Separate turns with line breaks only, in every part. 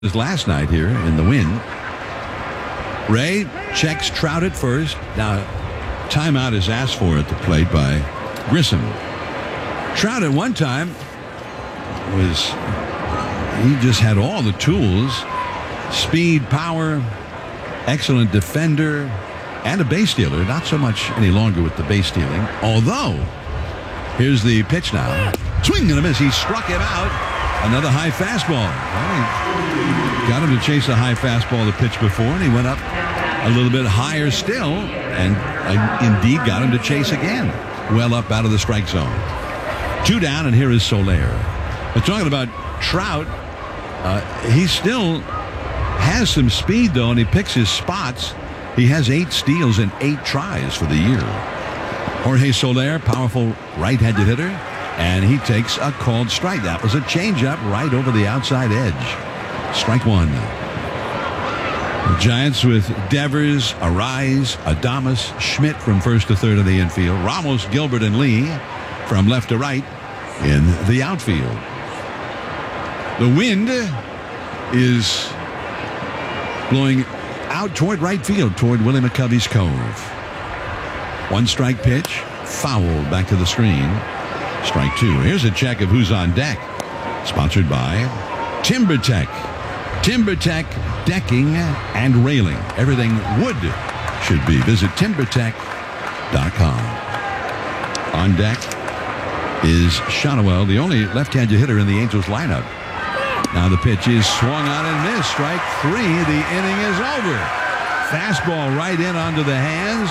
last night here in the win. Ray checks Trout at first. Now, timeout is asked for at the plate by Grissom. Trout at one time he just had all the tools: speed, power, excellent defender, and a base stealer. Not so much any longer with the base stealing. Although, here's the pitch now. Swing and a miss. He struck him out. Another high fastball. Well, got him to chase a high fastball the pitch before, and he went up a little bit higher still, and indeed got him to chase again. Well up out of the strike zone. 2 down, and here is Soler. We're talking about Trout. He still has some speed, though, and he picks his spots. He has 8 steals and 8 tries for the year. Jorge Soler, powerful right-handed hitter, and he takes a called strike. That was a changeup right over the outside edge. Strike one. The Giants with Devers, Arise, Adames, Schmidt from first to third of the infield. Ramos, Gilbert, and Lee from left to right in the outfield. The wind is blowing out toward right field, toward Willie McCovey's Cove. 1 strike pitch, fouled back to the screen. Strike 2. Here's a check of who's on deck. Sponsored by TimberTech. TimberTech decking and railing. Everything wood should be. Visit TimberTech.com. On deck is Shotwell, the only left-handed hitter in the Angels lineup. Now the pitch is swung on and missed. Strike 3. The inning is over. Fastball right in onto the hands.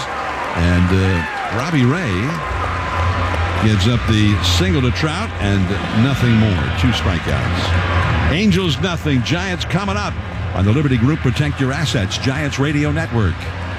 And Robbie Ray gives up the single to Trout and nothing more. 2 strikeouts. Angels nothing. Giants coming up on the Liberty Group Protect Your Assets Giants Radio Network.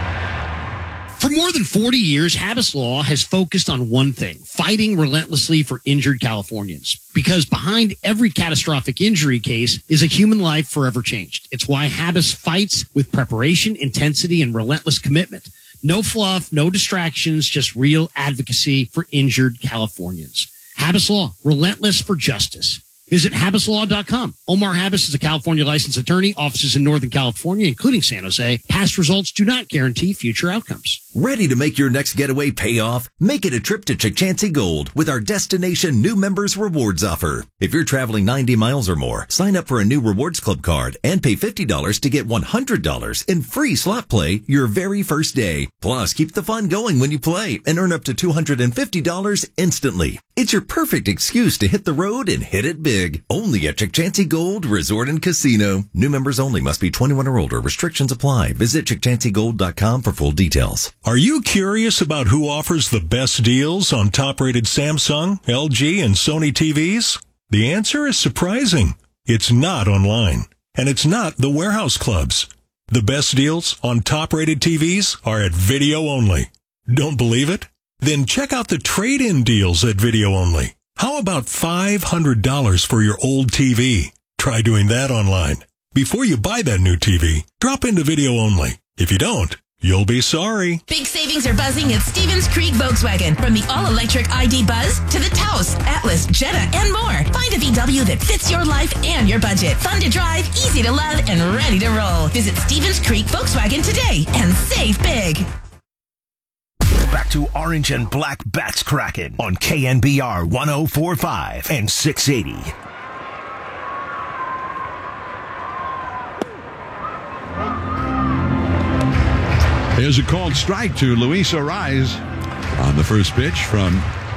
For more than 40 years, Habas Law has focused on one thing: fighting relentlessly for injured Californians. Because behind every catastrophic injury case is a human life forever changed. It's why Habas fights with preparation, intensity, and relentless commitment. No fluff, no distractions, just real advocacy for injured Californians. Habas Law, relentless for justice. Visit HabasLaw.com. Omar Habas is a California licensed attorney, offices in Northern California, including San Jose. Past results do not guarantee future outcomes.
Ready to make your next getaway pay off? Make it a trip to Chukchansi Gold with our Destination New Members Rewards offer. If you're traveling 90 miles or more, sign up for a new Rewards Club card and pay $50 to get $100 in free slot play your very first day. Plus, keep the fun going when you play and earn up to $250 instantly. It's your perfect excuse to hit the road and hit it big. Only at Chukchansi Gold Resort and Casino. New members only. Must be 21 or older. Restrictions apply. Visit ChukchansiGold.com for full details.
Are you curious about who offers the best deals on top-rated Samsung, LG, and Sony TVs? The answer is surprising. It's not online, and it's not the warehouse clubs. The best deals on top-rated TVs are at Video Only. Don't believe it? Then check out the trade-in deals at Video Only. How about $500 for your old TV? Try doing that online. Before you buy that new TV, drop into Video Only. If you don't, you'll be sorry.
Big savings are buzzing at Stevens Creek Volkswagen. From the all-electric ID Buzz to the Taos, Atlas, Jetta, and more. Find a VW that fits your life and your budget. Fun to drive, easy to love, and ready to roll. Visit Stevens Creek Volkswagen today and save big.
Back to Orange and Black Bats Kraken on KNBR 104.5 and 680.
Here's a called strike to Luis Arise on the first pitch from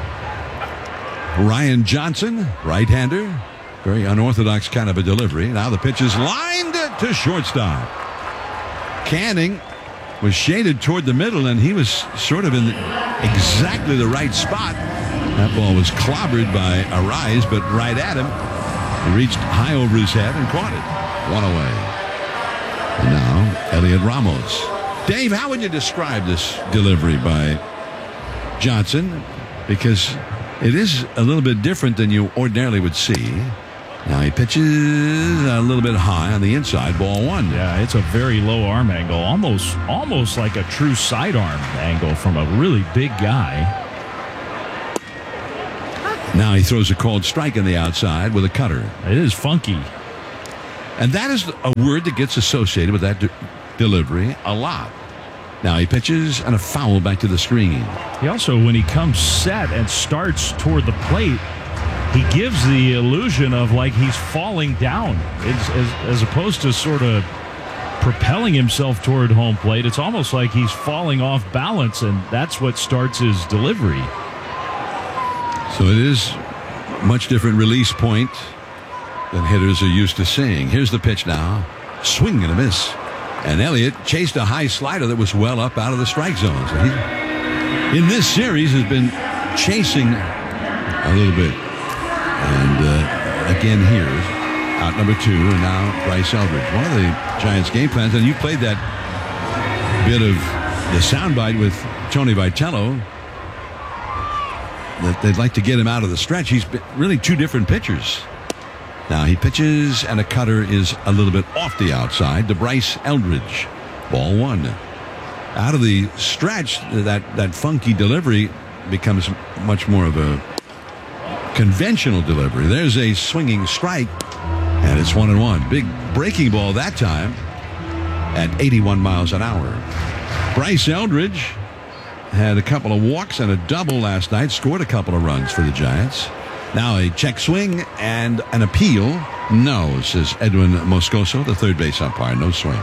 Ryan Johnson, right-hander. Very unorthodox kind of a delivery. Now the pitch is lined to shortstop. Canning was shaded toward the middle, and he was sort of in exactly the right spot. That ball was clobbered by Arise, but right at him. He reached high over his head and caught it. 1 away. And now Elliot Ramos. Dave, how would you describe this delivery by Johnson? Because it is a little bit different than you ordinarily would see. Now he pitches a little bit high on the inside, ball 1.
Yeah, it's a very low arm angle, almost like a true sidearm angle from a really big guy.
Now he throws a called strike on the outside with a cutter.
It is funky.
And that is a word that gets associated with that delivery a lot. Now he pitches and a foul back to the screen.
He also, when he comes set and starts toward the plate, he gives the illusion of like he's falling down as opposed to sort of propelling himself toward home plate. It's almost like he's falling off balance, and that's what starts his delivery.
So it is much different release point than hitters are used to seeing. Here's the pitch now. Swing and a miss. And Elliott chased a high slider that was well up out of the strike zone. So he, in this series, has been chasing a little bit. And again here, out number 2, and now Bryce Eldridge. One of the Giants' game plans, and you played that bit of the soundbite with Tony Vitello, that they'd like to get him out of the stretch. He's been really 2 different pitchers. Now he pitches, and a cutter is a little bit off the outside to Bryce Eldridge. Ball 1. Out of the stretch, that funky delivery becomes much more of a conventional delivery. There's a swinging strike, and it's 1-1. Big breaking ball that time at 81 miles an hour. Bryce Eldridge had a couple of walks and a double last night, scored a couple of runs for the Giants. Now a check swing and an appeal. No, says Edwin Moscoso, the third base umpire. No swing.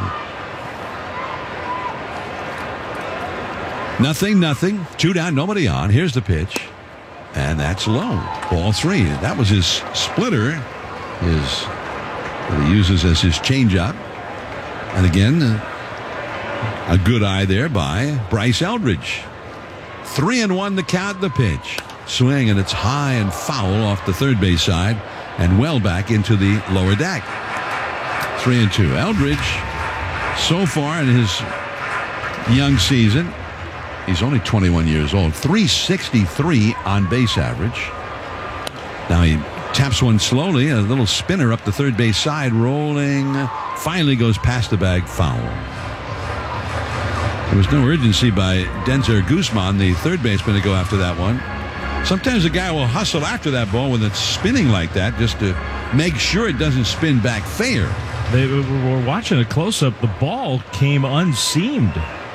0-0. 2 down, nobody on. Here's the pitch. And that's low. Ball 3. That was his splitter. That he uses as his changeup. And again, a good eye there by Bryce Eldridge. 3-1 the count, the pitch. Swing, and it's high and foul off the third base side and well back into the lower deck. 3-2. Eldridge, so far in his young season, he's only 21 years old. 363 on base average. Now he taps one slowly, a little spinner up the third base side, rolling, finally goes past the bag, foul. There was no urgency by Denzer Guzman, the third baseman, to go after that one. Sometimes a guy will hustle after that ball when it's spinning like that just to make sure it doesn't spin back fair.
They were watching a close-up. The ball came unseamed.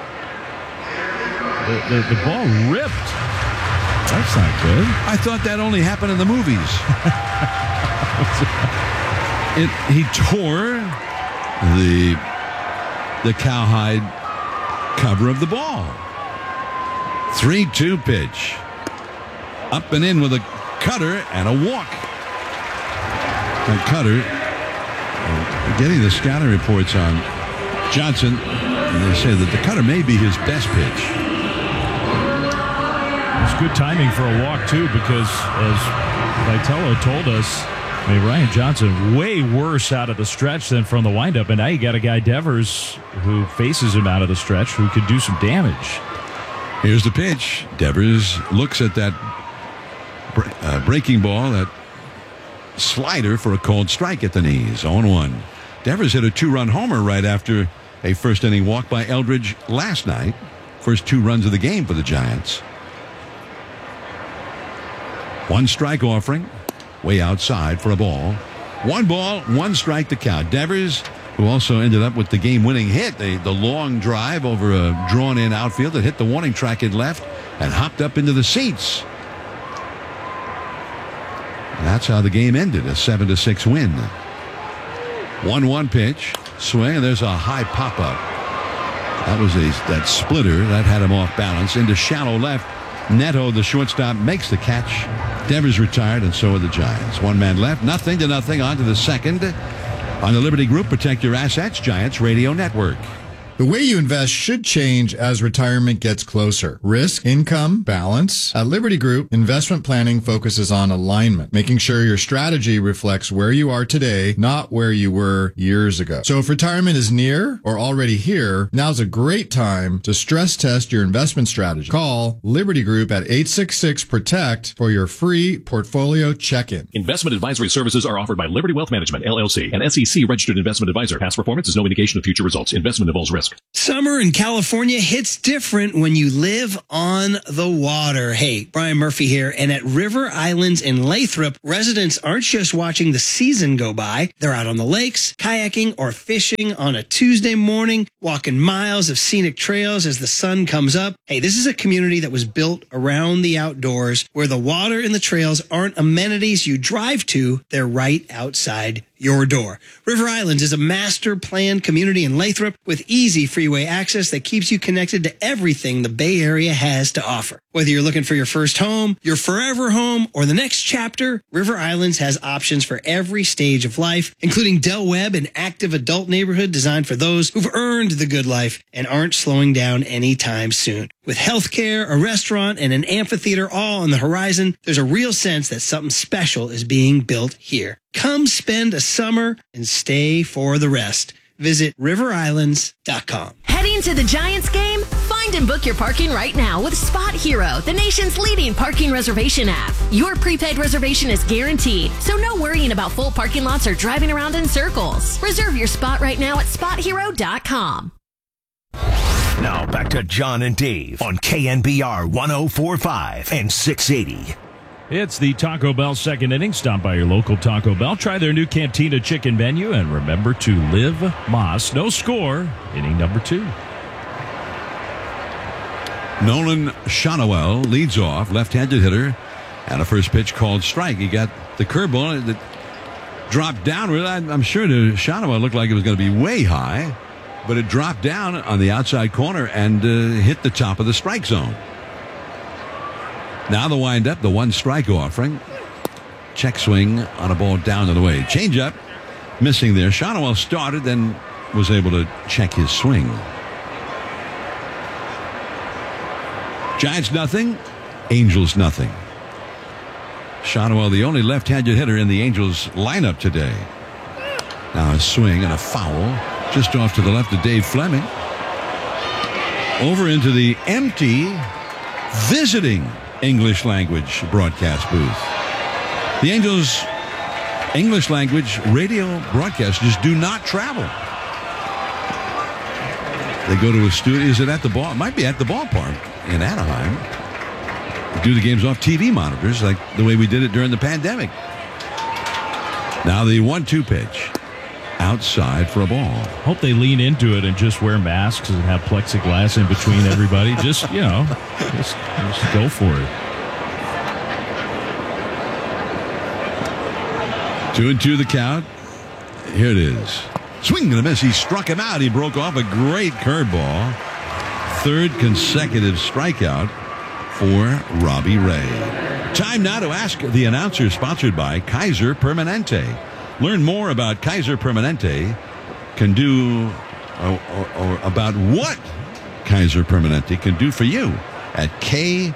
The ball ripped. That's not good.
I thought that only happened in the movies. He tore the cowhide cover of the ball. 3-2 pitch. Up and in with a cutter and a walk. And Cutter, getting the scouting reports on Johnson, and they say that the cutter may be his best pitch.
It's good timing for a walk, too, because as Vitello told us, I mean, Ryan Johnson way worse out of the stretch than from the windup, and now you got a guy, Devers, who faces him out of the stretch, who could do some damage.
Here's the pitch. Devers looks at that breaking ball, that slider for a called strike at the knees. 0-1. Devers hit a 2-run homer right after a first inning walk by Eldridge last night. First 2 runs of the game for the Giants. 1 strike offering, way outside for a ball. 1 ball, 1 strike to count. Devers, who also ended up with the game-winning hit, the long drive over a drawn-in outfield that hit the warning track in left and hopped up into the seats. That's how the game ended, a 7-6 win. 1-1 pitch, swing, and there's a high pop-up. That was that splitter that had him off balance into shallow left. Neto, the shortstop, makes the catch. Devers retired, and so are the Giants. 1 man left, 0-0. On to the second. On the Liberty Group, protect your assets. Giants Radio Network.
The way you invest should change as retirement gets closer. Risk, income, balance. At Liberty Group, investment planning focuses on alignment, making sure your strategy reflects where you are today, not where you were years ago. So if retirement is near or already here, now's a great time to stress test your investment strategy. Call Liberty Group at 866-PROTECT for your free portfolio check-in.
Investment advisory services are offered by Liberty Wealth Management, LLC, an SEC-registered investment advisor. Past performance is no indication of future results. Investment involves risk. risk.
Summer in California hits different when you live on the water. Hey, Brian Murphy here. And at River Islands in Lathrop, residents aren't just watching the season go by. They're out on the lakes, kayaking or fishing on a Tuesday morning, walking miles of scenic trails as the sun comes up. Hey, this is a community that was built around the outdoors where the water and the trails aren't amenities you drive to. They're right outside your door. River Islands is a master planned community in Lathrop with easy freeway access that keeps you connected to everything the Bay Area has to offer. Whether you're looking for your first home, your forever home, or the next chapter, River Islands has options for every stage of life, including Del Webb, an active adult neighborhood designed for those who've earned the good life and aren't slowing down anytime soon. With healthcare, a restaurant, and an amphitheater all on the horizon, there's a real sense that something special is being built here. Come spend a summer and stay for the rest. Visit riverislands.com.
Heading to the Giants game? Find and book your parking right now with Spot Hero, the nation's leading parking reservation app. Your prepaid reservation is guaranteed, so no worrying about full parking lots or driving around in circles. Reserve your spot right now at spothero.com.
Now back to John and Dave on KNBR 104.5 and 680.
It's the Taco Bell second inning. Stop by your local Taco Bell. Try their new Cantina chicken menu. And remember to live Moss. No score. Inning number 2.
Nolan Shonowell leads off. Left-handed hitter. And a first pitch called strike. He got the curveball that dropped downward. I'm sure to Shonowell looked like it was going to be way high. But it dropped down on the outside corner and hit the top of the strike zone. Now the windup, the one strike offering. Check swing on a ball down and away. Change up, missing there. Shonowell started, then was able to check his swing. Giants nothing, Angels nothing. Shonowell, the only left-handed hitter in the Angels lineup today. Now a swing and a foul just off to the left of Dave Fleming. Over into the empty, visiting English language broadcast booth. The Angels English language radio broadcasters do not travel. They go to a studio. Is it at the ball? It might be at the ballpark in Anaheim. They do the games off TV monitors like the way we did it during the pandemic. Now the 1-2 pitch. Outside for a ball.
Hope they lean into it and just wear masks and have plexiglass in between everybody. Just, you know, just go for it.
2-2 the count. Here it is. Swing and a miss. He struck him out. He broke off a great curveball. Third consecutive strikeout for Robbie Ray. Time now to ask the announcer, sponsored by Kaiser Permanente. Learn more about Kaiser Permanente can do, or about what Kaiser Permanente can do for you at kp.org.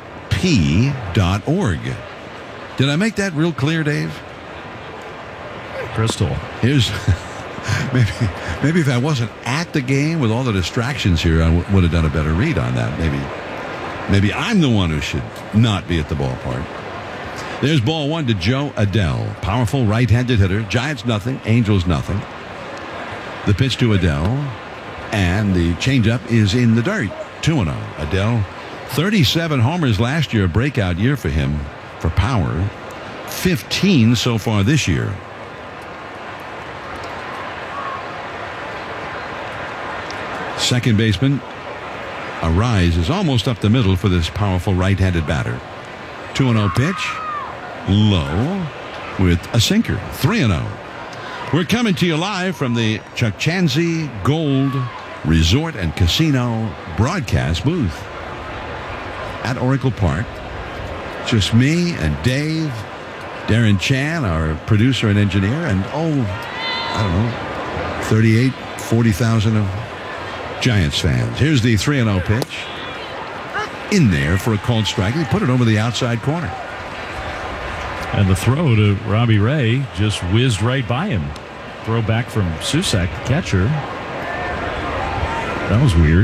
Did I make that real clear, Dave?
Crystal.
Here's maybe if I wasn't at the game with all the distractions here, I would have done a better read on that. Maybe I'm the one who should not be at the ballpark. There's ball 1 to Joe Adell. Powerful right-handed hitter. Giants nothing. Angels nothing. The pitch to Adell. And the changeup is in the dirt. 2-0. Adell, 37 homers last year. A breakout year for him for power. 15 so far this year. Second baseman, Arise, is almost up the middle for this powerful right-handed batter. 2-0 pitch. Low with a sinker. 3-0. We're coming to you live from the Chukchansi Gold Resort and Casino broadcast booth at Oracle Park. Just me and Dave, Darren Chan, our producer and engineer, and 38, 40,000 of Giants fans. Here's the 3-0 pitch. In there for a called strike. He put it over the outside corner.
And the throw to Robbie Ray just whizzed right by him. Throw back from Susak, the catcher. That was weird.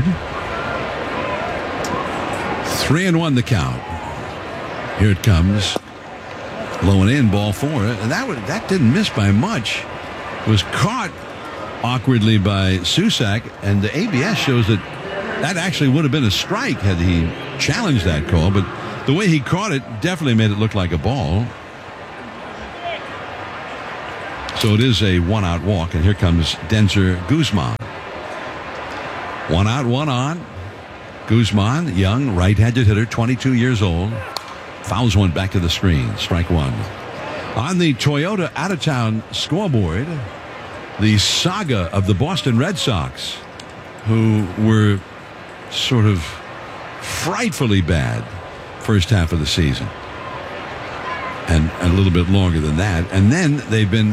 3-1 the count. Here it comes. Low and in, ball 4. And that didn't miss by much. It was caught awkwardly by Susac, and the ABS shows that actually would have been a strike had he challenged that call, but the way he caught it definitely made it look like a ball. So it is a one-out walk, and here comes Denzer Guzman. One out, one on. Guzman, young, right-handed hitter, 22 years old. Fouls one back to the screen. Strike one. On the Toyota out-of-town scoreboard, the saga of the Boston Red Sox, who were sort of frightfully bad first half of the season. And a little bit longer than that. And then they've been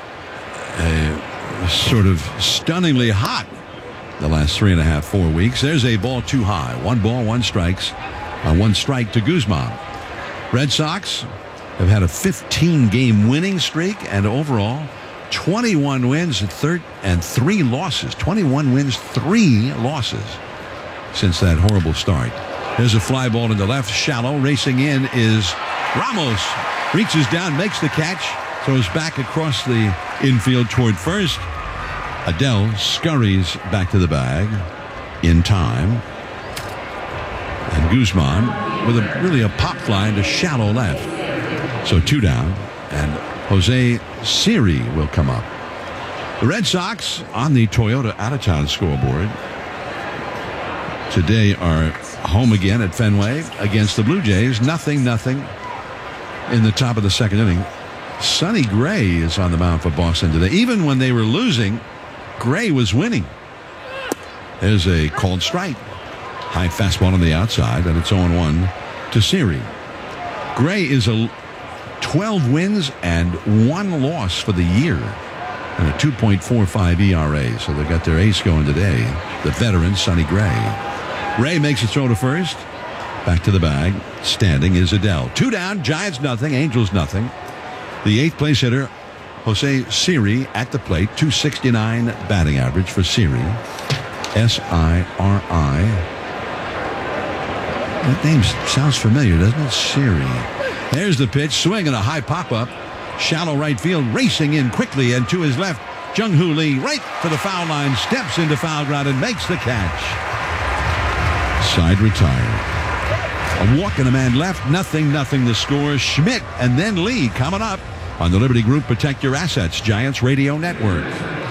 sort of stunningly hot the last 3.5, 4 weeks. There's a ball too high. 1 ball, 1 strike to Guzman. Red Sox have had a 15-game winning streak, and overall 21 wins and 3 losses. 21 wins, 3 losses since that horrible start. There's a fly ball to the left, shallow. Racing in is Ramos. Reaches down, makes the catch, throws back across the infield toward first. Adell scurries back to the bag in time. And Guzman with really a pop fly into shallow left. So 2 down, and Jose Siri will come up. The Red Sox on the Toyota out-of-town scoreboard today are home again at Fenway against the Blue Jays. 0-0 in the top of the second inning. Sonny Gray is on the mound for Boston today. Even when they were losing, Gray was winning. There's a called strike. High fastball on the outside, and it's 0-1 to Siri. Gray is 12 wins and 1 loss for the year, and a 2.45 ERA. So they got their ace going today, the veteran Sonny Gray. Ray makes a throw to first. Back to the bag. Standing is Adell. 2 down, Giants nothing, Angels nothing. The 8th place hitter, Jose Siri, at the plate. .269 batting average for Siri. S-I-R-I. That name sounds familiar, doesn't it? Siri. There's the pitch. Swing and a high pop-up. Shallow right field. Racing in quickly and to his left. Jung-Hoo Lee right to the foul line. Steps into foul ground and makes the catch. Side retired. A walk and a man left. 0-0 the score. Schmidt and then Lee coming up on the Liberty Group Protect Your Assets Giants Radio Network.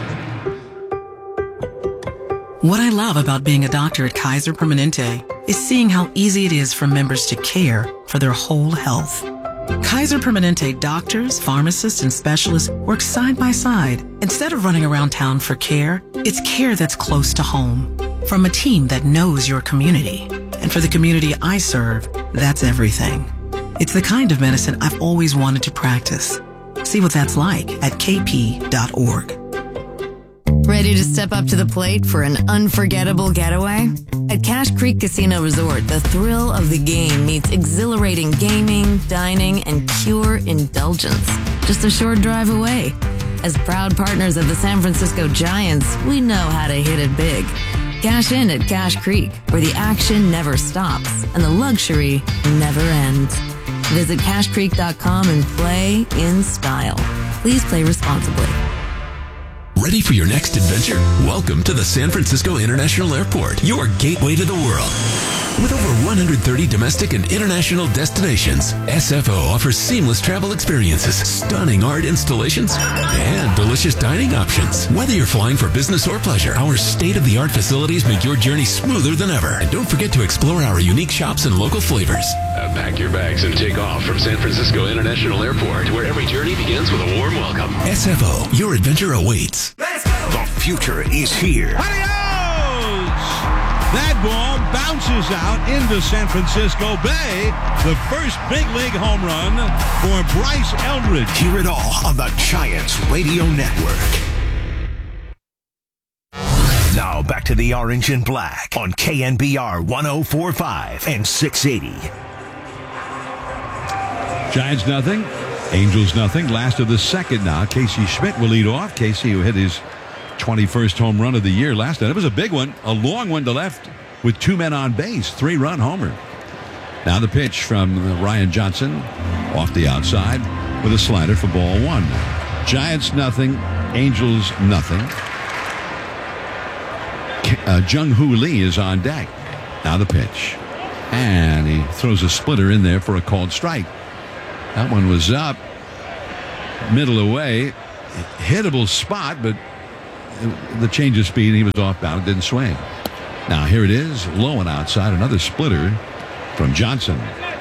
What I love about being a doctor at Kaiser Permanente is seeing how easy it is for members to care for their whole health. Kaiser Permanente doctors, pharmacists, and specialists work side by side. Instead of running around town for care, it's care that's close to home. From a team that knows your community. And for the community I serve, that's everything. It's the kind of medicine I've always wanted to practice. See what that's like at kp.org.
Ready to step up to the plate for an unforgettable getaway? At Cache Creek Casino Resort, the thrill of the game meets exhilarating gaming, dining, and pure indulgence. Just a short drive away. As proud partners of the San Francisco Giants, we know how to hit it big. Cash in at Cache Creek, where the action never stops and the luxury never ends. Visit CacheCreek.com and play in style. Please play responsibly.
Ready for your next adventure? Welcome to the San Francisco International Airport, your gateway to the world. With over 130 domestic and international destinations, SFO offers seamless travel experiences, stunning art installations, and delicious dining options. Whether you're flying for business or pleasure, our state-of-the-art facilities make your journey smoother than ever. And don't forget to explore our unique shops and local flavors.
Pack your bags and take off from San Francisco International Airport, where every journey begins with a warm welcome.
SFO, your adventure awaits.
Let's go! The future is here.
That ball bounces out into San Francisco Bay. The first big league home run for Bryce Eldridge.
Hear it all on the Giants Radio Network. Now back to the Orange and Black on KNBR 104.5 and 680.
Giants nothing. Angels nothing. Last of the second now. Casey Schmidt will lead off. Casey, who hit his 21st home run of the year last night. It was a big one, a long one to left with 2 men on base, 3-run homer. Now the pitch from Ryan Johnson off the outside with a slider for ball 1. Giants nothing, Angels nothing. Jung-Hoo Lee is on deck. Now the pitch. And he throws a splitter in there for a called strike. That one was up. Middle away. Hittable spot, but the change of speed, he was off balance, didn't swing. Now here it is, low and outside, another splitter from Johnson.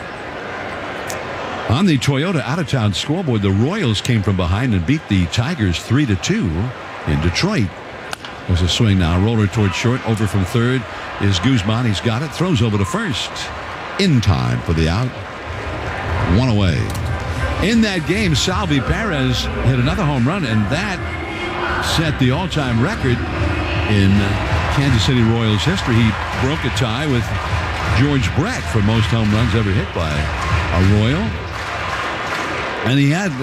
On the Toyota out-of-town scoreboard, the Royals came from behind and beat the Tigers 3-2 in Detroit. There's a swing now, roller towards short, over from third is Guzman. He's got it, throws over to first. In time for the out. One away. In that game, Salvi Perez hit another home run, and that set the all-time record in Kansas City Royals history. He broke a tie with George Brett for most home runs ever hit by a Royal. And he had,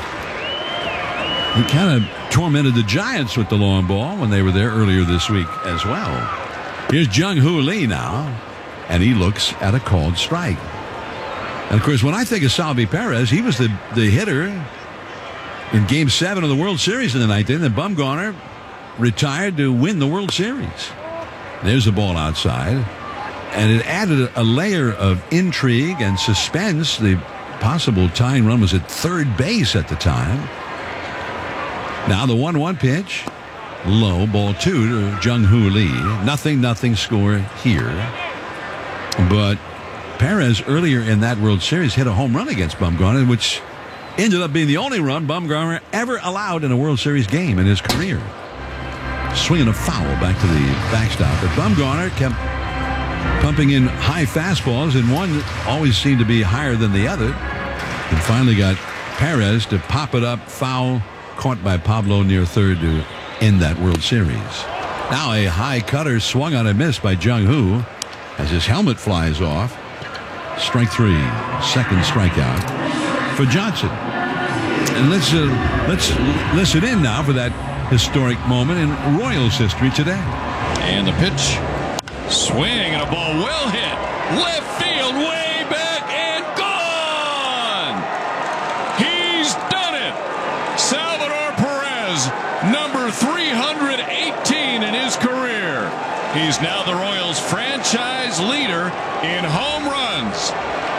he kind of tormented the Giants with the long ball when they were there earlier this week as well. Here's Jung-Hoo Lee now, and he looks at a called strike. And, of course, when I think of Salvi Perez, he was the hitter in Game 7 of the World Series in the 19th. And Bumgarner retired to win the World Series. There's the ball outside. And it added a layer of intrigue and suspense. The possible tying run was at third base at the time. Now the 1-1 pitch. Low, ball 2 to Jung-Hoo Lee. Nothing score here. But Perez earlier in that World Series hit a home run against Bumgarner, which ended up being the only run Bumgarner ever allowed in a World Series game in his career. Swinging a foul back to the backstop. But Bumgarner kept pumping in high fastballs, and one always seemed to be higher than the other. And finally got Perez to pop it up, foul, caught by Pablo near third to end that World Series. Now a high cutter swung on and missed by Jung-Hoo as his helmet flies off. Strike 3, second strikeout for Johnson. And let's listen in now for that historic moment in Royals history today.
And the pitch, swing, and a ball well hit, left field, way back and gone. He's done it. Salvador Perez, number 318 in his career. He's now the Royals franchise leader in home runs.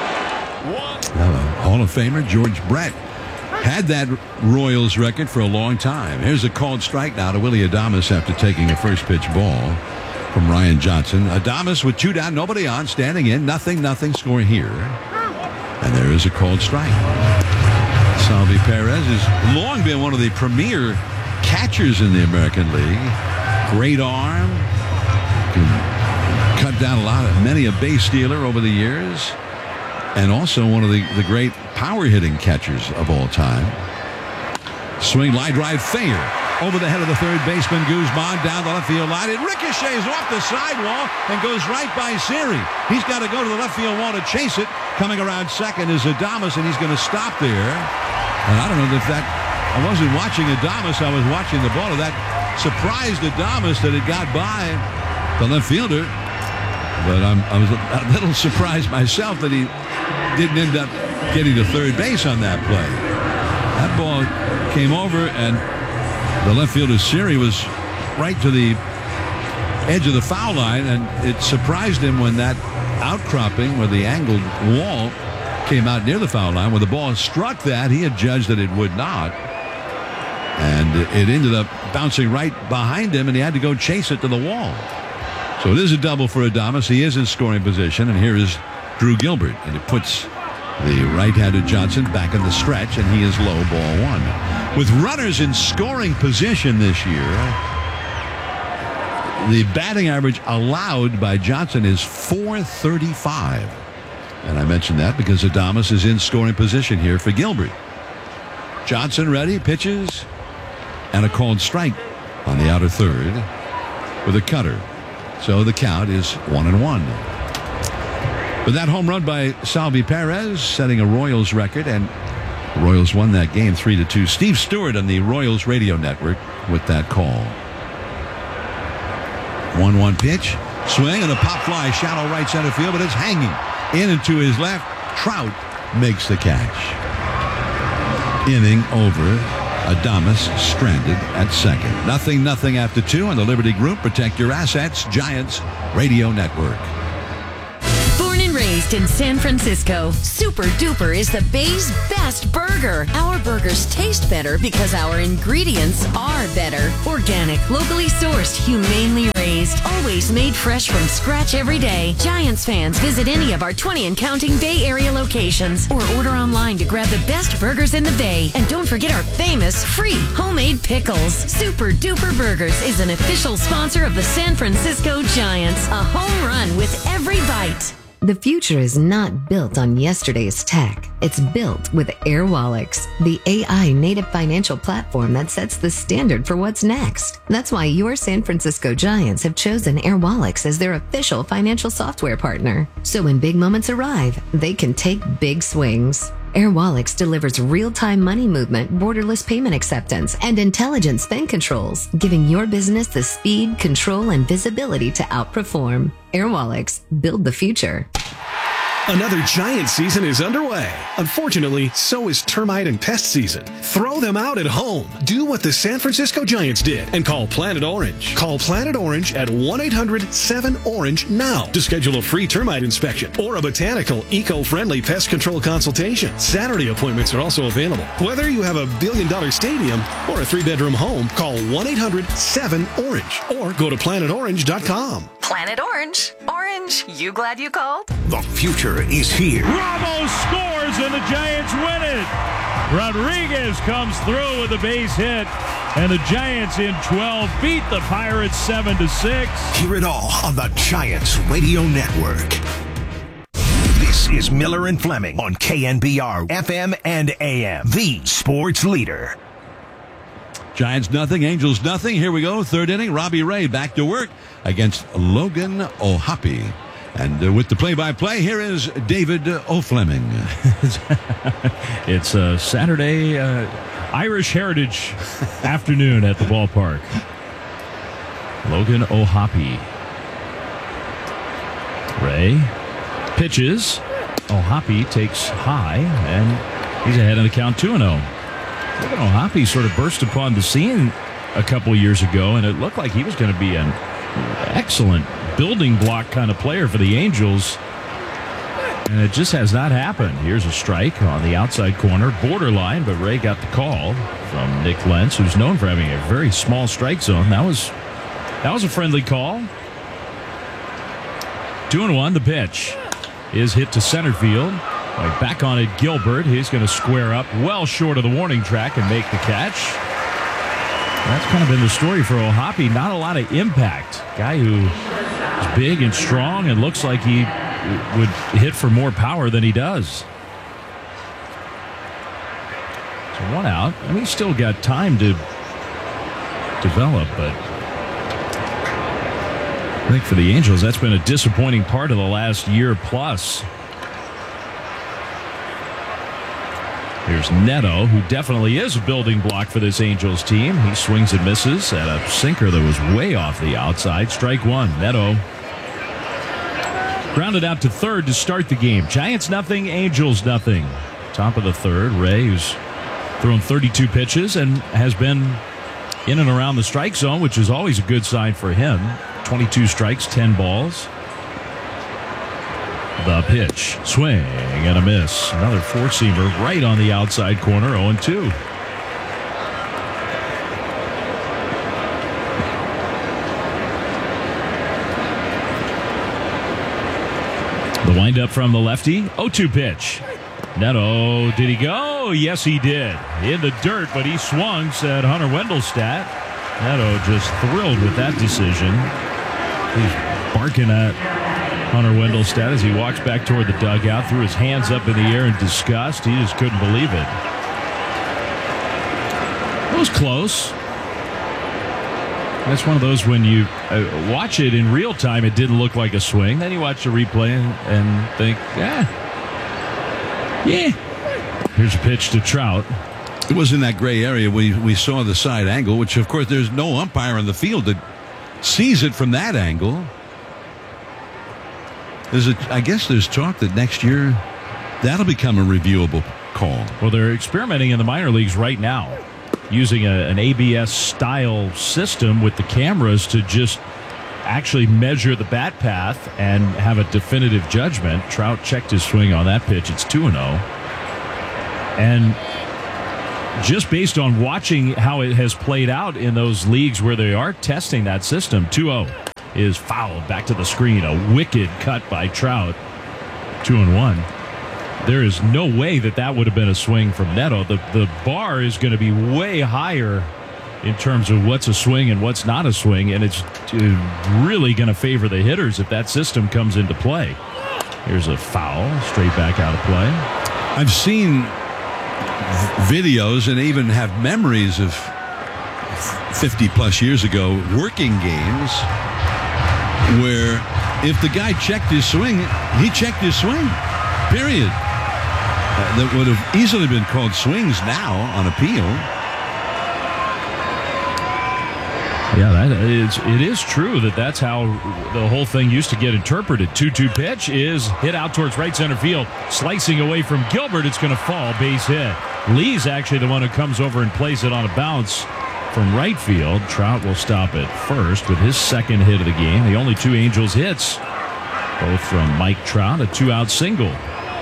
Hall of Famer George Brett had that Royals record for a long time. Here's a called strike now to Willy Adames after taking a first pitch ball from Ryan Johnson. Adames with 2 down, nobody on, standing in, nothing score here. And there is a called strike. Salvi Perez has long been one of the premier catchers in the American League. Great arm. Can cut down many a base stealer over the years. And also one of the great power hitting catchers of all time. Swing, line drive, fair over the head of the third baseman Guzman down the left field line. It ricochets off the sidewall and goes right by Siri. He's got to go to the left field wall to chase it. Coming around second is Adames, and he's going to stop there. And I don't know if I wasn't watching Adames, I was watching the ball. That surprised Adames that it got by the left fielder. But I was a little surprised myself that he didn't end up getting to third base on that play. That ball came over, and the left fielder Siri was right to the edge of the foul line, and it surprised him when that outcropping where the angled wall came out near the foul line. When the ball struck that, he had judged that it would not, and it ended up bouncing right behind him, and he had to go chase it to the wall. So it is a double for Adames. He is in scoring position, and here is Drew Gilbert, and it puts the right-handed Johnson back in the stretch, and he is low, ball 1. With runners in scoring position this year, the batting average allowed by Johnson is .435. And I mentioned that because Adames is in scoring position here for Gilbert. Johnson ready, pitches, and a called strike on the outer third with a cutter. So the count is 1-1. But that home run by Salvi Perez, setting a Royals record, and the Royals won that game 3-2. Steve Stewart on the Royals radio network with that call. 1-1 pitch, swing, and a pop fly, shallow right center field, but it's hanging in and to his left. Trout makes the catch. Inning over. Adames stranded at second. 0-0 after 2 on the Liberty Group. Protect your assets. Giants Radio Network.
Born and raised in San Francisco, Super Duper is the Bay's best burger. Our burgers taste better because our ingredients are better. Organic, locally sourced, humanely raised, always made fresh from scratch every day. Giants fans, visit any of our 20 and counting Bay Area locations or order online to grab the best burgers in the Bay. And don't forget our famous free homemade pickles. Super Duper Burgers is an official sponsor of the San Francisco Giants. A home run with every bite.
The future is not built on yesterday's tech. It's built with Airwallex, the AI native financial platform that sets the standard for what's next. That's why your San Francisco Giants have chosen Airwallex as their official financial software partner. So when big moments arrive, they can take big swings. Airwallex delivers real-time money movement, borderless payment acceptance, and intelligent spend controls, giving your business the speed, control, and visibility to outperform. Airwallex, build the future.
Another Giant season is underway. Unfortunately, so is termite and pest season. Throw them out at home. Do what the San Francisco Giants did and call Planet Orange. Call Planet Orange at 1-800-7-ORANGE now to schedule a free termite inspection or a botanical, eco-friendly pest control consultation. Saturday appointments are also available. Whether you have a billion-dollar stadium or a 3-bedroom home, call 1-800-7-ORANGE or go to planetorange.com.
Planet Orange. Orange, you glad you called?
The future is here.
Ramos scores and the Giants win it. Rodriguez comes through with a base hit, and the Giants in 12 beat the Pirates 7-6.
Hear it all on the Giants Radio Network. This is Miller and Fleming on KNBR FM and AM, the sports leader.
Giants nothing, Angels nothing. Here we go. Third inning. Robbie Ray back to work against Logan O'Hoppe. And with the play-by-play, here is David O'Fleming.
It's a Saturday Irish Heritage afternoon at the ballpark. Logan O'Hoppe. Ray pitches. O'Hoppe takes high, and he's ahead in the count 2-0. Logan O'Hoppe sort of burst upon the scene a couple years ago, and it looked like he was going to be an excellent building block kind of player for the Angels, and it just has not happened. Here's a strike on the outside corner, borderline, but Ray got the call from Nick Lentz, who's known for having a very small strike zone. That was a friendly call. 2-1. The pitch is hit to center field. Right back on it, Gilbert. He's going to square up well short of the warning track and make the catch. That's kind of been the story for O'Hoppe. Not a lot of impact. Guy who is big and strong and looks like he would hit for more power than he does. So 1 out. I mean, he's still got time to develop, but I think for the Angels, that's been a disappointing part of the last year plus. Here's Neto, who definitely is a building block for this Angels team. He swings and misses at a sinker that was way off the outside. Strike one. Neto grounded out to third to start the game. Giants nothing, Angels nothing. Top of the third, Ray, who's thrown 32 pitches and has been in and around the strike zone, which is always a good sign for him. 22 strikes, 10 balls. The pitch, swing and a miss. Another four-seamer right on the outside corner, 0-2. The windup from the lefty, 0-2 pitch. Neto, did he go? Yes, he did. In the dirt, but he swung, said Hunter Wendelstedt. Neto just thrilled with that decision. He's barking at Hunter Wendelstedt as he walks back toward the dugout, threw his hands up in the air in disgust. He just couldn't believe it. It was close. That's one of those when you watch it in real time, it didn't look like a swing. Then you watch the replay and think, yeah. Here's a pitch to Trout.
It was in that gray area. We saw the side angle, which, of course, there's no umpire on the field that sees it from that angle. I guess there's talk that next year that'll become a reviewable call.
Well, they're experimenting in the minor leagues right now. using an ABS-style system with the cameras to just actually measure the bat path and have a definitive judgment. Trout checked his swing on that pitch. It's 2-0. And just based on watching how it has played out in those leagues where they are testing that system, 2-0 is fouled back to the screen. A wicked cut by Trout. 2-1. There is no way that would have been a swing from Neto. The bar is going to be way higher in terms of what's a swing and what's not a swing, and it's really going to favor the hitters if that system comes into play. Here's a foul, straight back out of play.
I've seen videos and even have memories of 50-plus years ago working games where if the guy checked his swing, he checked his swing, period. That would have easily been called swings now on appeal.
Yeah, it is true that's how the whole thing used to get interpreted. 2-2 pitch is hit out towards right center field, slicing away from Gilbert. It's going to fall, base hit. Lee's actually the one who comes over and plays it on a bounce from right field. Trout will stop at first with his second hit of the game. The only 2 Angels hits, both from Mike Trout, a 2-out single.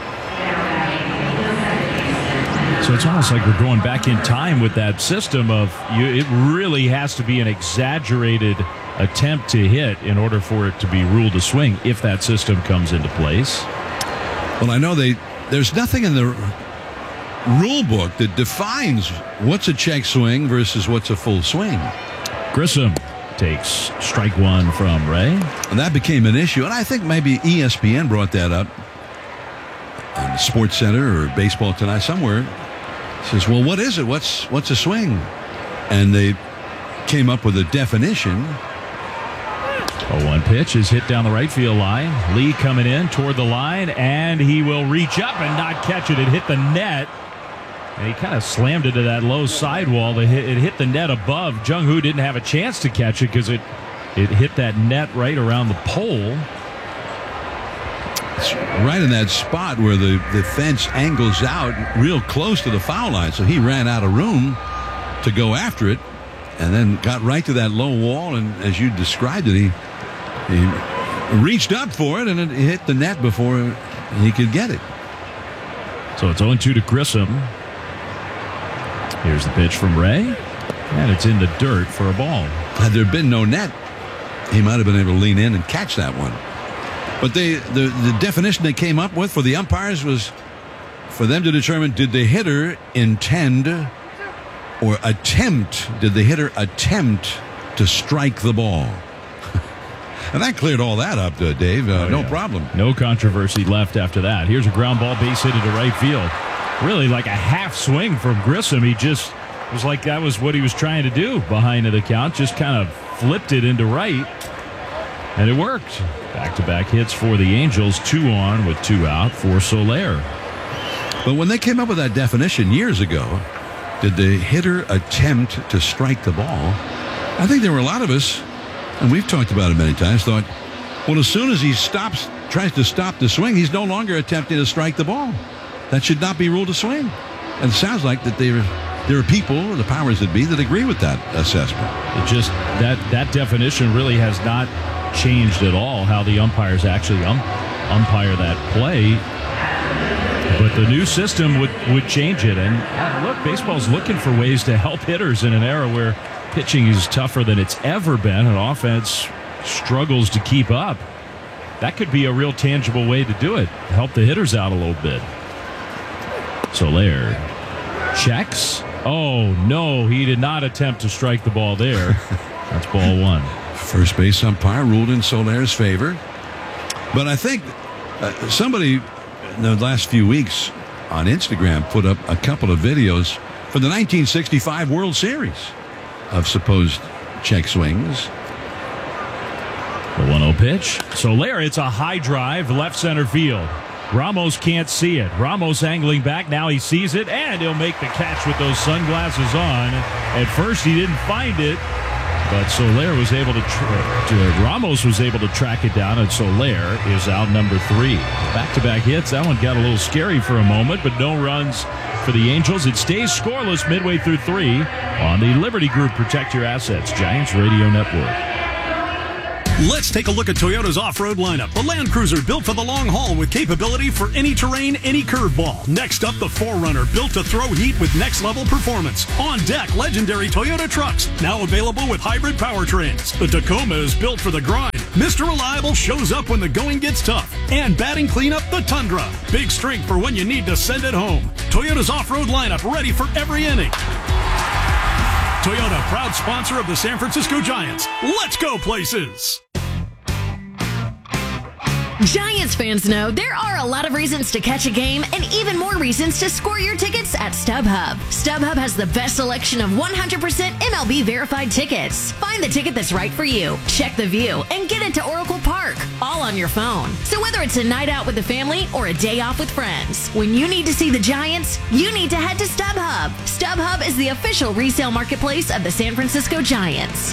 So it's almost like we're going back in time with that system of it really has to be an exaggerated attempt to hit in order for it to be ruled a swing if that system comes into place.
Well, I know there's nothing in the rule book that defines what's a check swing versus what's a full swing.
Grissom takes strike one from Ray.
And that became an issue, and I think maybe ESPN brought that up on Sports Center or Baseball Tonight somewhere. Says, well, what is it? What's a swing? And they came up with a definition.
0-1 pitch is hit down the right field line. Lee coming in toward the line, and he will reach up and not catch it. It hit the net, and he kind of slammed it to that low sidewall. It hit the net above. Jung-Hoo didn't have a chance to catch it because it hit that net right around the pole.
It's right in that spot where the fence angles out real close to the foul line. So he ran out of room to go after it and then got right to that low wall. And as you described it, he reached up for it and it hit the net before he could get it.
So it's 0-2 to Grissom. Here's the pitch from Ray. And it's in the dirt for a ball.
Had there been no net, he might have been able to lean in and catch that one. But the definition they came up with for the umpires was for them to determine, did the hitter intend or attempt, did the hitter attempt to strike the ball? And that cleared all that up, Dave. No problem.
No controversy left after that. Here's a ground ball base hit into right field. Really like a half swing from Grissom. He just was like that was what he was trying to do behind the count. Just kind of flipped it into right. And it worked. Back-to-back hits for the Angels. 2 on with 2 out for Soler.
But when they came up with that definition years ago, did the hitter attempt to strike the ball? I think there were a lot of us, and we've talked about it many times, thought, well, as soon as he tries to stop the swing, he's no longer attempting to strike the ball. That should not be ruled a swing. And it sounds like that there are people, the powers that be, that agree with that assessment.
It just, that definition really has not changed at all how the umpires actually umpire that play. But the new system would change it. And look, baseball's looking for ways to help hitters in an era where pitching is tougher than it's ever been and offense struggles to keep up. That could be a real tangible way to do it. Help the hitters out a little bit. Soler checks. Oh, no, he did not attempt to strike the ball there. That's ball 1.
First base umpire ruled in Soler's favor. But I think somebody in the last few weeks on Instagram put up a couple of videos for the 1965 World Series of supposed check swings.
The 1-0 pitch. Soler, it's a high drive, left center field. Ramos can't see it. Ramos angling back. Now he sees it, and he'll make the catch with those sunglasses on. At first, he didn't find it. but Soler was able to Ramos was able to track it down, and Soler is out number 3. Back-to-back hits. That one got a little scary for a moment, but no runs for the Angels. It stays scoreless midway through 3 on the Liberty Group Protect Your Assets Giants Radio Network.
Let's take a look at Toyota's off-road lineup. The Land Cruiser built for the long haul with capability for any terrain, any curveball. Next up, the 4Runner, built to throw heat with next-level performance. On deck, legendary Toyota trucks, now available with hybrid powertrains. The Tacoma is built for the grind. Mr. Reliable shows up when the going gets tough. And batting cleanup, the Tundra. Big strength for when you need to send it home. Toyota's off-road lineup, ready for every inning. Toyota, proud sponsor of the San Francisco Giants. Let's go places!
Giants fans know there are a lot of reasons to catch a game and even more reasons to score your tickets at StubHub. StubHub has the best selection of 100% MLB verified tickets. Find the ticket that's right for you, check the view, and get into Oracle Park, all on your phone. So whether it's a night out with the family or a day off with friends, when you need to see the Giants, you need to head to StubHub. StubHub is the official resale marketplace of the San Francisco Giants.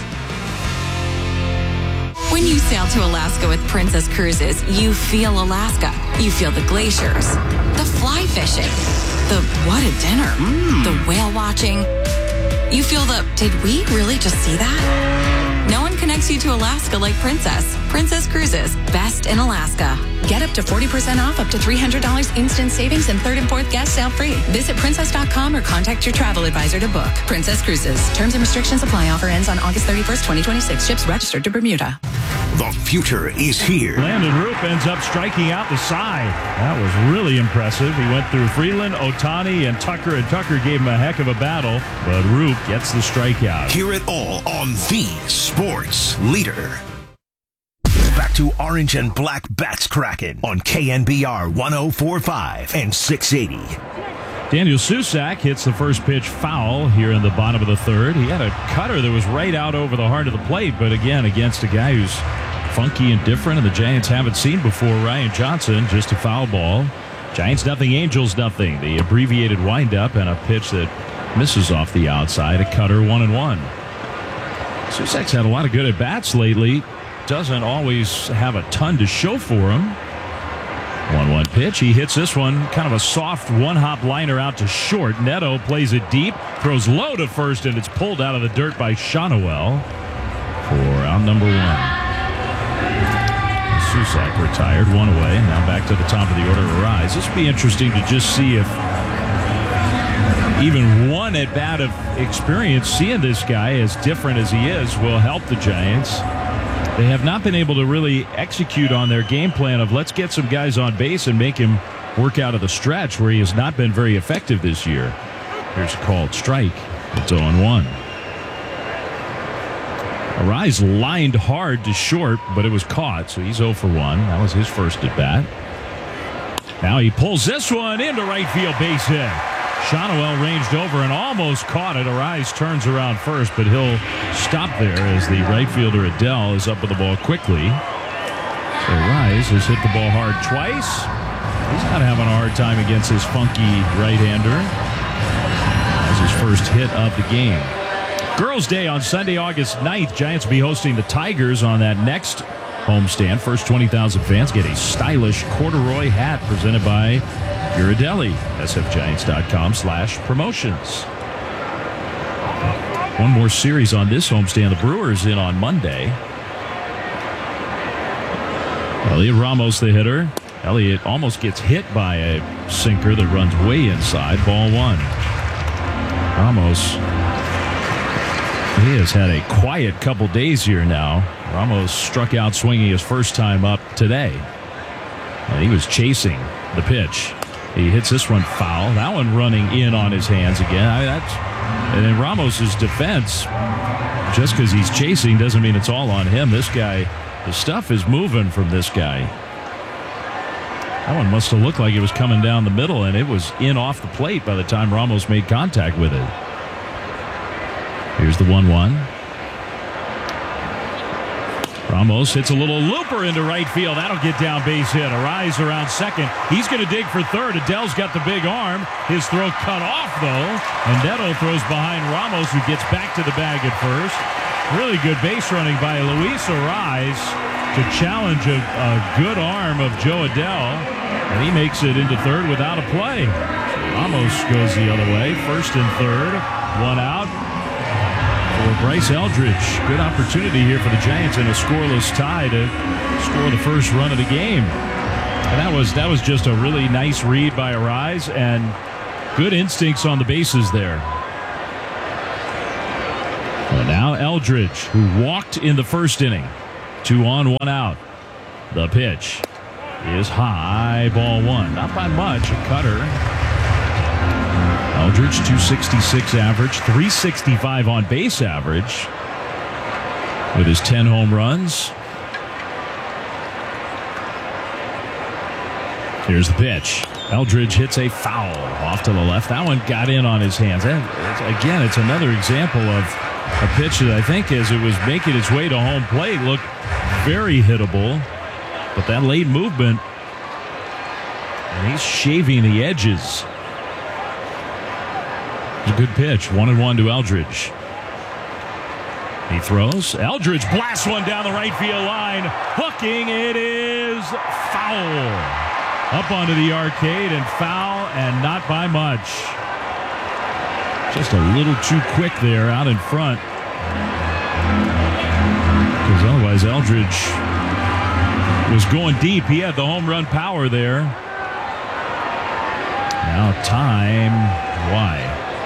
When you sail to Alaska with Princess Cruises, you feel Alaska. You feel the glaciers, the fly fishing, the what a dinner, the whale watching. You feel the, did we really just see that? No one connects you to Alaska like Princess. Princess Cruises, best in Alaska. Get up to 40% off, up to $300 instant savings, and third and fourth guest sale free. Visit princess.com or contact your travel advisor to book. Princess Cruises. Terms and restrictions apply. Offer ends on August 31st, 2026. Ships registered to Bermuda.
The future is here.
Landon Roop ends up striking out the side. That was really impressive. He went through Freeland, Ohtani, and Tucker gave him a heck of a battle, but Roop gets the strikeout.
Hear it all on the Sports Leader. Back to Orange and Black Bats Kraken on KNBR 104.5 and 680.
Daniel Susac hits the first pitch foul here in the bottom of the third. He had a cutter that was right out over the heart of the plate, but again, against a guy who's funky and different, and the Giants haven't seen before, Ryan Johnson, just a foul ball. Giants nothing, Angels nothing. The abbreviated windup and a pitch that misses off the outside, a cutter, 1-1. Susac's had a lot of good at-bats lately. Doesn't always have a ton to show for him. 1-1 pitch. He hits this one. Kind of a soft one-hop liner out to short. Neto plays it deep. Throws low to first, and it's pulled out of the dirt by Shawnuel for out number 1. Susac retired. 1 away. Now back to the top of the order. Arise. This will be interesting to just see if even one at-bat of experience, seeing this guy as different as he is, will help the Giants. They have not been able to really execute on their game plan of let's get some guys on base and make him work out of the stretch where he has not been very effective this year. Here's a called strike. It's 0-1. Arise lined hard to short, but it was caught, so he's 0 for 1. That was his first at bat. Now he pulls this one into right field, base hit. Shawnuel ranged over and almost caught it. Arise turns around first, but he'll stop there as the right fielder Adele is up with the ball quickly. So Arise has hit the ball hard twice. He's not having a hard time against his funky right-hander. That's his first hit of the game. Girls' Day on Sunday, August 9th. Giants will be hosting the Tigers on that next homestand. First 20,000 fans get a stylish corduroy hat presented by Ghirardelli. sfgiants.com/promotions. One more series on this homestand. The Brewers in on Monday. Elliot Ramos, the hitter. Elliot almost gets hit by a sinker that runs way inside. Ball 1. Ramos, he has had a quiet couple days here now. Ramos struck out swinging his first time up today. And he was chasing the pitch. He hits this one foul. That one running in on his hands again. And in Ramos's defense, just because he's chasing doesn't mean it's all on him. This guy, the stuff is moving from this guy. That one must have looked like it was coming down the middle, and it was in off the plate by the time Ramos made contact with it. Here's the 1-1. Ramos hits a little looper into right field. That'll get down, base hit. Arise around second. He's going to dig for third. Adele's got the big arm. His throw cut off, though. And Neto throws behind Ramos, who gets back to the bag at first. Really good base running by Luis Arraez to challenge a good arm of Joe Adell, and he makes it into third without a play. So Ramos goes the other way, first and third, one out for Bryce Eldridge. Good opportunity here for the Giants in a scoreless tie to score the first run of the game. And that was just a really nice read by Arraez and good instincts on the bases there. And now Eldridge, who walked in the first inning. 2 on, 1 out. The pitch is high, ball 1. Not by much, a cutter. Eldridge, 266 average, 365 on base average with his 10 home runs. Here's the pitch. Eldridge hits a foul off to the left. That one got in on his hands. Again, it's another example of a pitch that I think as it was making its way to home plate looked very hittable. But that late movement, and he's shaving the edges. It's a good pitch. 1-1 to Eldridge. He throws. Eldridge blasts one down the right field line. Hooking. It is foul. Up onto the arcade and foul, and not by much. Just a little too quick there out in front. Because otherwise Eldridge was going deep. He had the home run power there. Now time. Why?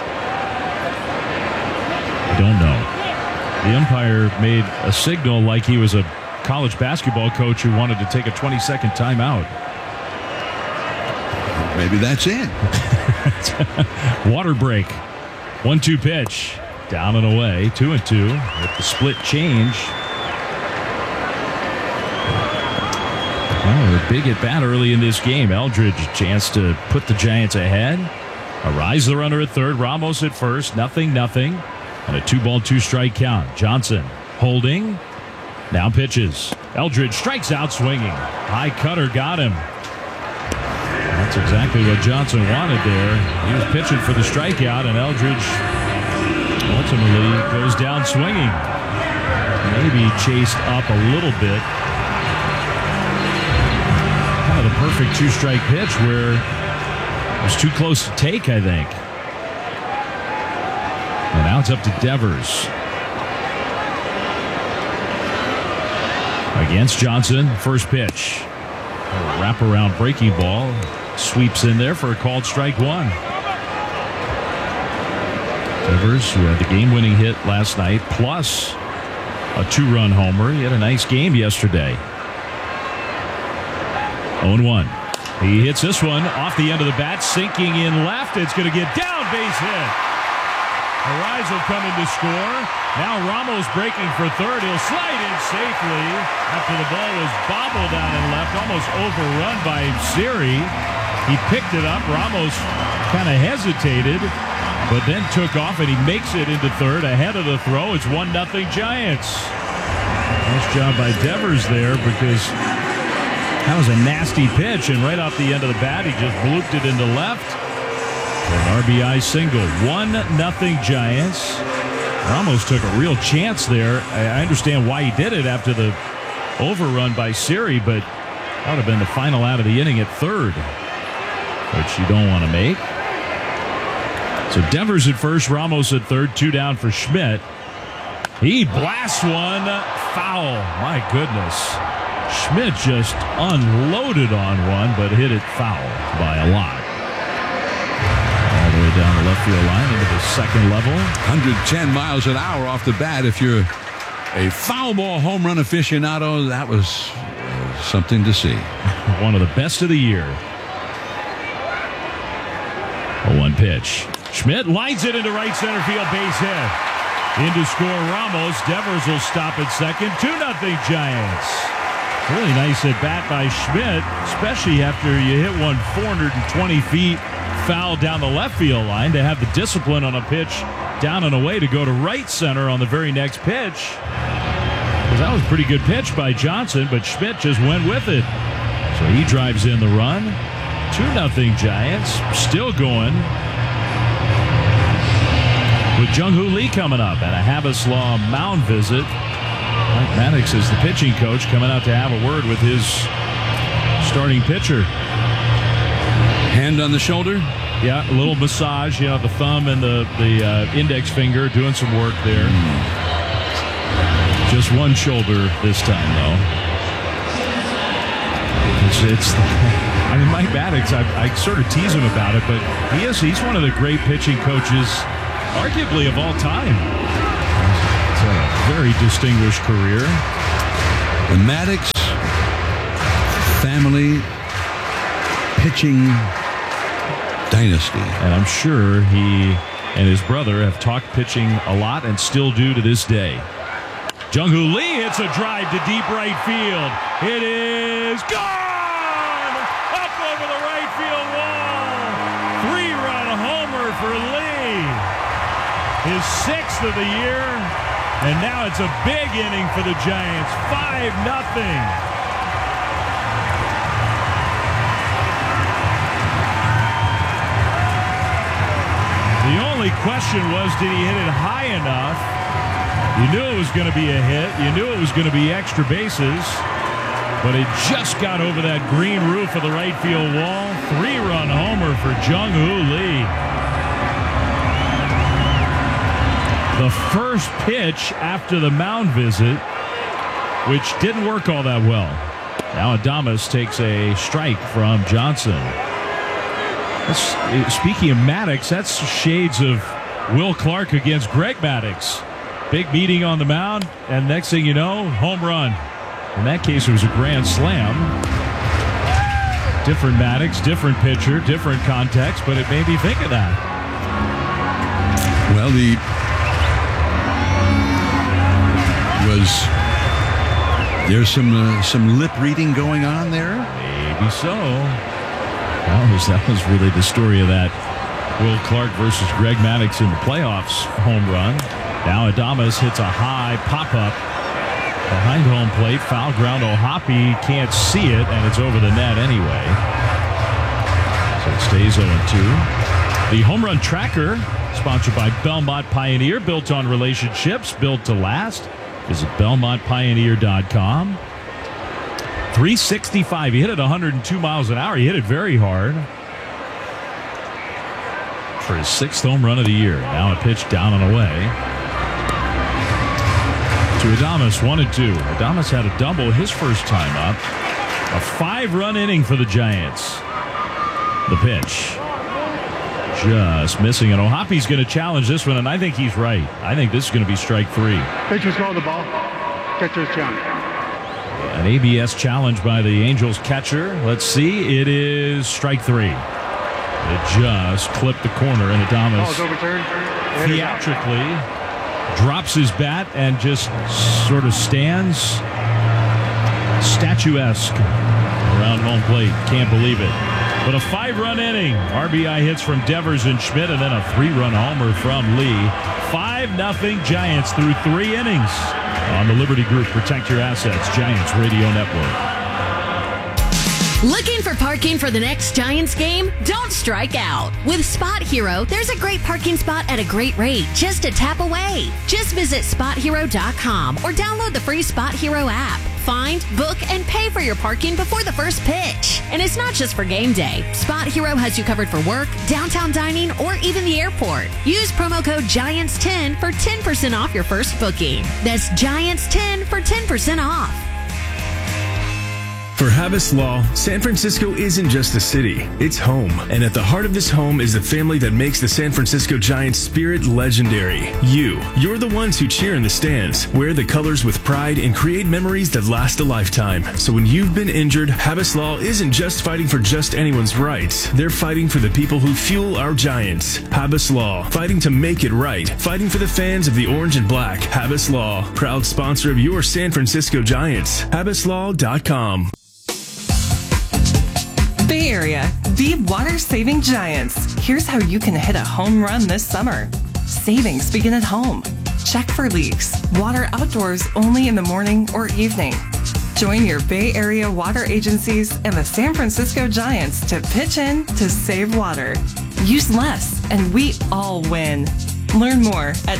I don't know. The umpire made a signal like he was a college basketball coach who wanted to take a 20-second timeout.
Maybe that's it.
Water break. 1-2 pitch. Down and away. 2-2 with the split change. Well, a big at bat early in this game. Eldridge, a chance to put the Giants ahead. Arraez the runner at third. Ramos at first. 0-0. And a 2-ball, 2-strike count. Johnson holding. Now pitches. Eldridge strikes out swinging. High cutter got him. That's exactly what Johnson wanted there. He was pitching for the strikeout, and Eldridge ultimately goes down swinging. Maybe chased up a little bit. Kind of the perfect 2-strike pitch where it was too close to take, I think. And now it's up to Devers. Against Johnson, first pitch. A wraparound breaking ball. Sweeps in there for a called strike 1. Devers, who had the game-winning hit last night, plus a 2-run homer. He had a nice game yesterday. 0-1. He hits this one off the end of the bat, sinking in left. It's going to get down, base hit. Arraez will come in to score. Now Ramos breaking for third. He'll slide in safely after the ball was bobbled down and left, almost overrun by Siri. He picked it up. Ramos kind of hesitated, but then took off, and he makes it into third ahead of the throw. It's 1-0 Giants. Nice job by Devers there, because that was a nasty pitch, and right off the end of the bat, he just blooped it into left. An RBI single. 1-0 Giants. Ramos took a real chance there. I understand why he did it after the overrun by Siri, but that would have been the final out of the inning at third, which you don't want to make. So Devers at first, Ramos at third, 2 down for Schmidt. He blasts one foul. My goodness. Schmidt just unloaded on one, but hit it foul by a lot. All the way down the left field line into the second level.
110 miles an hour off the bat. If you're a foul ball home run aficionado, that was something to see.
One of the best of the year. A 1 pitch. Schmidt lines it into right center field, base hit. In to score Ramos. Devers will stop at second. 2-0 Giants. Really nice at bat by Schmidt, especially after you hit one 420 feet foul down the left field line, to have the discipline on a pitch down and away to go to right center on the very next pitch. Because that was a pretty good pitch by Johnson, but Schmidt just went with it. So he drives in the run. 2-0 Giants, still going. with Jung-Hoo Lee coming up and a Habeslaw mound visit. Mike Maddox is the pitching coach coming out to have a word with his starting pitcher.
Hand on the shoulder?
Yeah, a little massage, the thumb and the index finger doing some work there. Just one shoulder this time, though. I mean, Mike Maddox, I sort of tease him about it, but he's one of the great pitching coaches, arguably of all time. It's a very distinguished career.
The Maddox family pitching dynasty.
And I'm sure he and his brother have talked pitching a lot and still do to this day. Jung-Hoo Lee hits a drive to deep right field. It is gone! Up over the right field wall. 3-run homer for Lee. His 6th of the year. And now it's a big inning for the Giants. 5-0. The only question was, did he hit it high enough? You knew it was going to be a hit. You knew it was going to be extra bases. But it just got over that green roof of the right field wall. 3-run homer for Jung-Hoo Lee. The first pitch after the mound visit, which didn't work all that well. Now Adames takes a strike from Johnson. Speaking of Maddox, that's shades of Will Clark against Greg Maddux. Big meeting on the mound, and next thing you know, home run. In that case, it was a grand slam. Different Maddox, different pitcher, different context, but it made me think of that.
Well, there's some lip reading going on there?
Maybe so. That was really the story of that Will Clark versus Greg Maddux in the playoffs home run. Now Adames hits a high pop-up behind home plate. Foul ground. O'Hoppe can't see it, and it's over the net anyway. So it stays 0-2. The Home Run Tracker, sponsored by Belmont Pioneer, built on relationships, built to last. Visit BelmontPioneer.com. 365. He hit it 102 miles an hour. He hit it very hard. For his 6th home run of the year. Now a pitch down and away. To Adames, 1-2. Adames had a double his first time up. A 5-run inning for the Giants. The pitch. Just missing. And O'Hoppe's going to challenge this one, and I think he's right. I think this is going to be strike 3.
Pitcher's called the ball. Catcher's challenge.
An ABS challenge by the Angels catcher. Let's see. It is strike 3. It just clipped the corner, and Adames theatrically drops his bat and just sort of stands statuesque around home plate. Can't believe it. But a 5-run inning. RBI hits from Devers and Schmidt, and then a 3-run homer from Lee. 5-0 Giants through 3 innings. On the Liberty Group Protect Your Assets Giants Radio Network.
Looking for parking for the next Giants game? Don't strike out. With Spot Hero, there's a great parking spot at a great rate just a tap away. Just visit SpotHero.com or download the free Spot Hero app. Find, book, and pay for your parking before the first pitch. And it's not just for game day. Spot Hero has you covered for work, downtown dining, or even the airport. Use promo code GIANTS10 for 10% off your first booking. That's GIANTS10 for 10% off.
For Habeslaw, San Francisco isn't just a city, it's home. And at the heart of this home is the family that makes the San Francisco Giants spirit legendary. You're the ones who cheer in the stands, wear the colors with pride, and create memories that last a lifetime. So when you've been injured, Habeslaw isn't just fighting for just anyone's rights. They're fighting for the people who fuel our Giants. Habeslaw, fighting to make it right. Fighting for the fans of the orange and black. Habeslaw, proud sponsor of your San Francisco Giants. Habeslaw.com.
Bay Area, the water-saving Giants. Here's how you can hit a home run this summer. Savings begin at home. Check for leaks. Water outdoors only in the morning or evening. Join your Bay Area water agencies and the San Francisco Giants to pitch in to save water. Use less, and we all win. Learn more at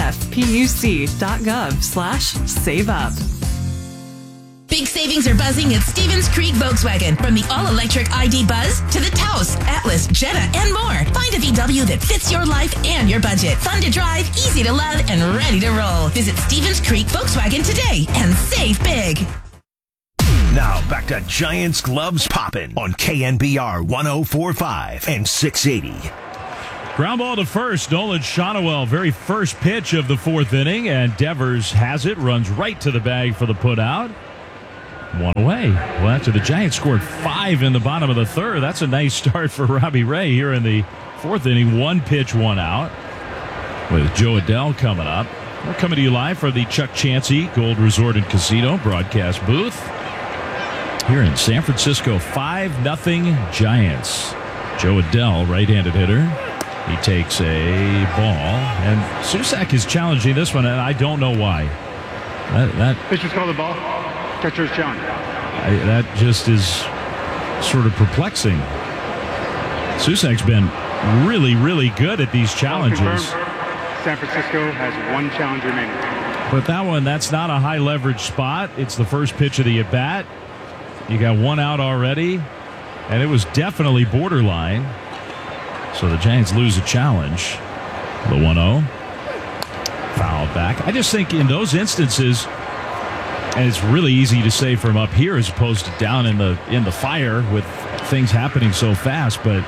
sfpuc.gov/saveup.
Big savings are buzzing at Stevens Creek Volkswagen. From the all-electric ID Buzz to the Taos, Atlas, Jetta, and more. Find a VW that fits your life and your budget. Fun to drive, easy to love, and ready to roll. Visit Stevens Creek Volkswagen today and save big.
Now back to Giants Gloves Poppin' on KNBR 104.5 and 680.
Ground ball to first. Nolan Shonowell, very first pitch of the fourth inning, and Devers has it, runs right to the bag for the putout. One away. Well, after the Giants scored 5 in the bottom of the third, that's a nice start for Robbie Ray here in the fourth inning. 1 pitch, 1 out. With Joe Adell coming up. We're coming to you live from the Chuck Chansey Gold Resort and Casino broadcast booth here in San Francisco. 5-0 Giants. Joe Adell, right-handed hitter. He takes a ball, and Susac is challenging this one, and I don't know why. That
Pitcher's called the ball. Catcher's challenge.
That just is sort of perplexing. Susac's been really, really good at these challenges.
San Francisco has 1 challenge remaining.
But that one, that's not a high leverage spot. It's the first pitch of the at-bat. You got 1 out already, and it was definitely borderline. So the Giants lose a challenge. The 1-0. Foul back. I just think in those instances, and it's really easy to say from up here as opposed to down in the fire with things happening so fast. But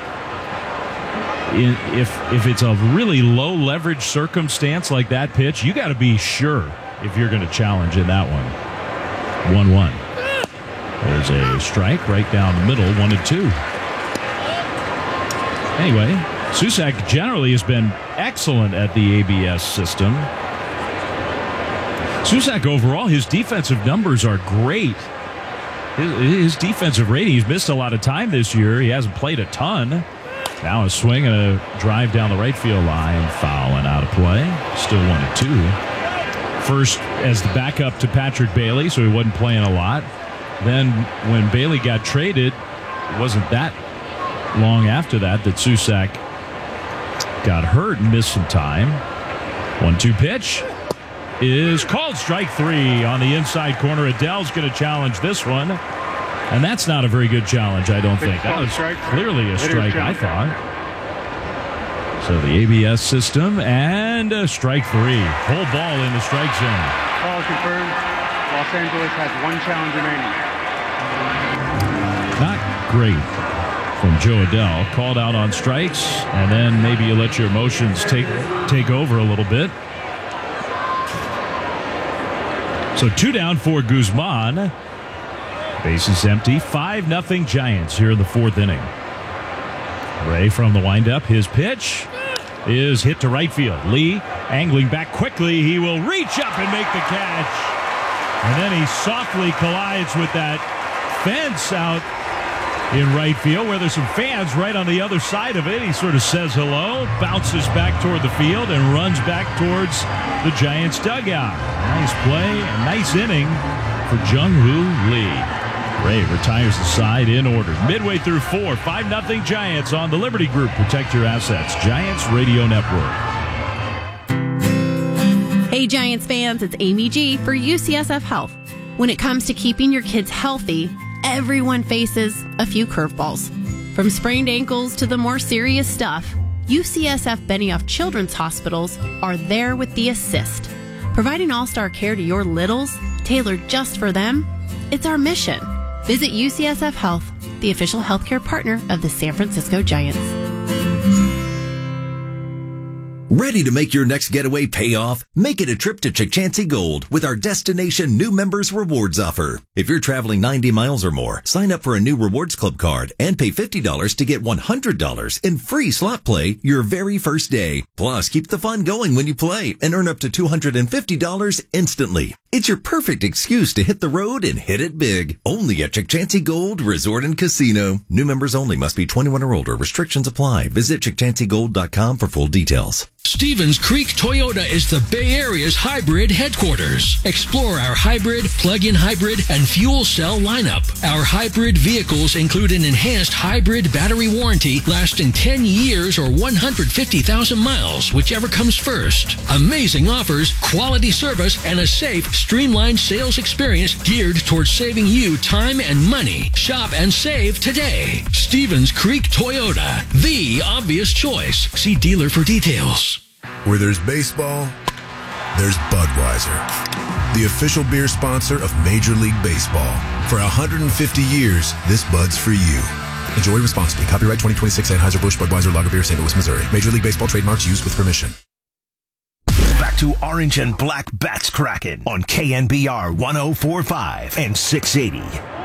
if it's a really low leverage circumstance like that pitch, you got to be sure if you're going to challenge in that one. 1-1. There's a strike right down the middle. 1-2. Anyway, Susac generally has been excellent at the ABS system. Susac overall, his defensive numbers are great. His defensive rating, he's missed a lot of time this year. He hasn't played a ton. Now a swing and a drive down the right field line. Foul and out of play. Still 1-2. First as the backup to Patrick Bailey, so he wasn't playing a lot. Then when Bailey got traded, it wasn't that long after that Susac got hurt and missed some time. 1-2 pitch is called strike 3 on the inside corner. Adell's going to challenge this one, and that's not a very good challenge, I don't think. That was clearly a strike, I thought. So the ABS system and strike 3. Whole ball in the strike zone.
Ball confirmed. Los Angeles has 1 challenge remaining.
Not great from Joe Adell. Called out on strikes, and then maybe you let your emotions take over a little bit. So 2 down for Guzman. Bases empty. 5-0 Giants here in the fourth inning. Ray from the windup. His pitch is hit to right field. Lee angling back quickly. He will reach up and make the catch. And then he softly collides with that fence out in right field where there's some fans right on the other side of it. He sort of says hello, bounces back toward the field, and runs back towards the Giants dugout. Nice play, a nice inning for Jung-Hoo Lee. Ray retires the side in order. Midway through 4, 5-0 Giants on the Liberty Group. Protect your assets. Giants Radio Network.
Hey Giants fans, it's Amy G for UCSF Health. When it comes to keeping your kids healthy, everyone faces a few curveballs. From sprained ankles to the more serious stuff, UCSF Benioff Children's Hospitals are there with the assist. Providing all-star care to your littles, tailored just for them, it's our mission. Visit UCSF Health, the official healthcare partner of the San Francisco Giants.
Ready to make your next getaway pay off? Make it a trip to Chukchansi Gold with our Destination New Members Rewards offer. If you're traveling 90 miles or more, sign up for a new Rewards Club card and pay $50 to get $100 in free slot play your very first day. Plus, keep the fun going when you play and earn up to $250 instantly. It's your perfect excuse to hit the road and hit it big. Only at Chukchansi Gold Resort and Casino. New members only. Must be 21 or older. Restrictions apply. Visit ChukchansiGold.com for full details.
Stevens Creek Toyota is the Bay Area's hybrid headquarters. Explore our hybrid, plug-in hybrid, and fuel cell lineup. Our hybrid vehicles include an enhanced hybrid battery warranty lasting 10 years or 150,000 miles, whichever comes first. Amazing offers, quality service, and a safe, streamlined sales experience geared towards saving you time and money. Shop and save today. Stevens Creek Toyota, the obvious choice. See dealer for details.
Where there's baseball, there's Budweiser, the official beer sponsor of Major League Baseball. For 150 years, this Bud's for you. Enjoy responsibly. Copyright 2026 Anheuser-Busch Budweiser Lager Beer, St. Louis, Missouri. Major League Baseball trademarks used with permission.
Back to Orange and Black Bats Kraken on KNBR 104.5 and 680.